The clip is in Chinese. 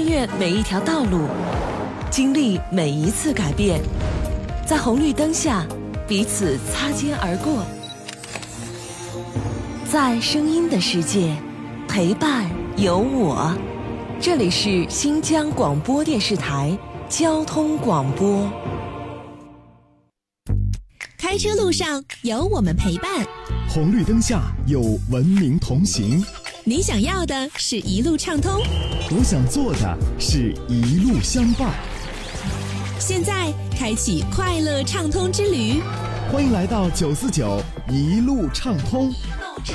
穿越每一条道路，经历每一次改变，在红绿灯下彼此擦肩而过，在声音的世界陪伴有我。这里是新疆广播电视台交通广播。 开车路上有我们陪伴， 红绿灯下有文明同行。 你想要的是一路畅通， 我想做的是一路相伴。 现在开启快乐畅通之旅， 欢迎来到949一路畅通。